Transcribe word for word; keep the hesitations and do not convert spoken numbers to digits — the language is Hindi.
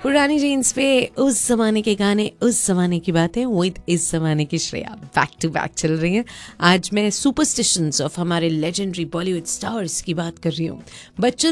पुरानी जीन्स पे उस जमाने के गाने, उस जमाने की बातें विद इस जमाने की श्रेया बैक टू बैक चल रही हैं। आज मैं सुपरस्टिशंस ऑफ हमारे लेजेंडरी बॉलीवुड स्टार्स की बात कर रही हूँ। बच्चों